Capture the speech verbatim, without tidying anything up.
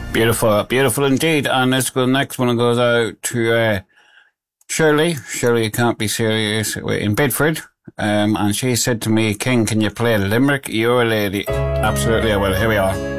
Beautiful, beautiful indeed. And let's go, next one goes out to uh, Shirley. Shirley, you can't be serious, in Bedford. Um, and she said to me, King, can you play Limerick? You're a lady. Absolutely, I will. Here we are.